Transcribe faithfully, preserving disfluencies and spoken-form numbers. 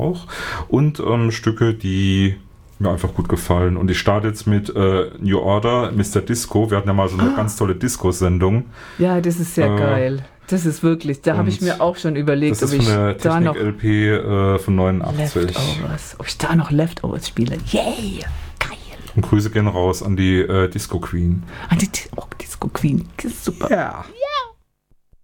auch. Und ähm, Stücke, die mir einfach gut gefallen. Und ich starte jetzt mit äh, New Order, Mister Disco. Wir hatten ja mal so eine ah. ganz tolle Disco-Sendung. Ja, das ist sehr äh, geil. Das ist wirklich, da habe ich mir auch schon überlegt, das ist ob ich von der da noch Technik-L P äh, von neunundachtzig. Leftovers. Ob ich da noch Leftovers spiele. Yay! Geil! Und Grüße gehen raus an die äh, Disco Queen. An die oh, Disco Queen. Super. Ja. Yeah.